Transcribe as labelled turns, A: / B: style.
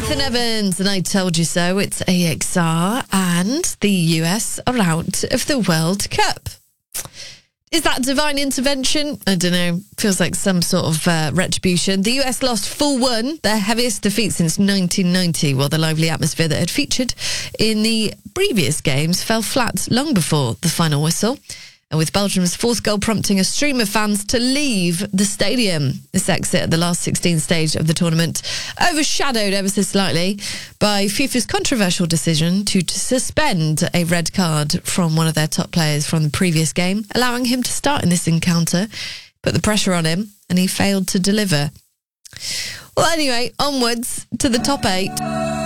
A: Nathan Evans, and I told you so. It's AXR, and the US are out of the World Cup. Is that divine intervention? I don't know. Feels like some sort of retribution. The US lost 4-1, their heaviest defeat since 1990, while the lively atmosphere that had featured in the previous games fell flat long before the final whistle. And with Belgium's fourth goal prompting a stream of fans to leave the stadium. This exit at the last 16 stage of the tournament overshadowed ever so slightly by FIFA's controversial decision to suspend a red card from one of their top players from the previous game, allowing him to start in this encounter, put the pressure on him, and he failed to deliver. Well, anyway, onwards to the top 8.